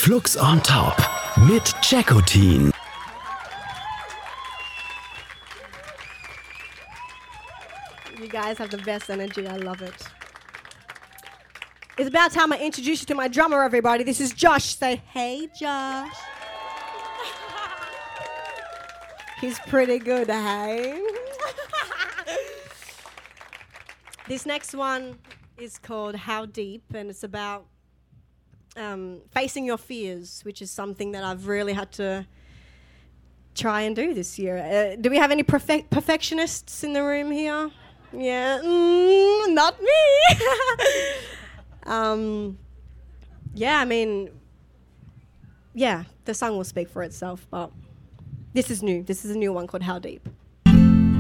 Flux on Top mit Jackotin. You guys have the best energy. I love it. It's about time I introduce you to my drummer, everybody. This is Josh. Say, hey, Josh. He's pretty good, hey? This next one is called How Deep, and it's about facing your fears, which is something that I've really had to try and do this year. Do we have any perfectionists in the room here? Yeah, not me. The song will speak for itself, but this is new. This is a new one called How Deep.